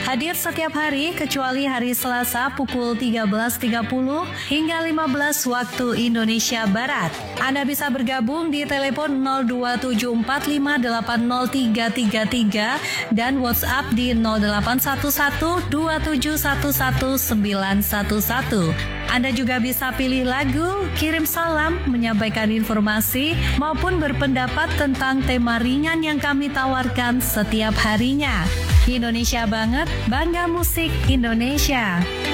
Hadir setiap hari kecuali hari Selasa pukul 13.30 hingga 15 waktu Indonesia Barat. Anda bisa bergabung di telepon 02745803333 dan WhatsApp di 0811271111. Anda juga bisa pilih lagu, kirim salam, menyampaikan informasi, maupun berpendapat tentang tema ringan yang kami tawarkan setiap harinya. Indonesia banget, bangga musik Indonesia.